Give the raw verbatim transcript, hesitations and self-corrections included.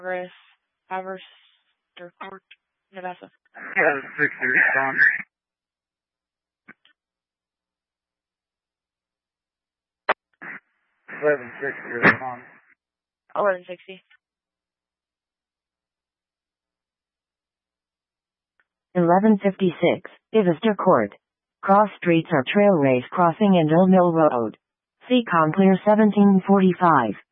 Progress, Haverster Court, Nevada. eleven sixty, respond. eleven sixty, respond. eleven sixty. eleven fifty-six, Ivester Court. Cross streets are Trailways Crossing and Ill Mill Road. Seacon clear seventeen forty-five.